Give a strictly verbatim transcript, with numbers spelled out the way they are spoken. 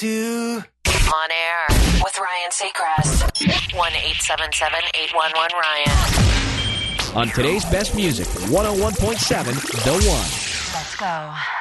do. On air with Ryan Seacrest. one eight seven seven, eight one one, Ryan. On today's best music, one oh one point seven The One. Let's go.